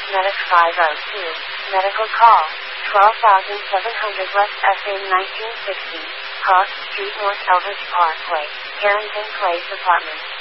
Medic 502. Medical call. 12,700 West FM 1960. Cross Street North Eldridge Parkway. Harrington Place Apartments.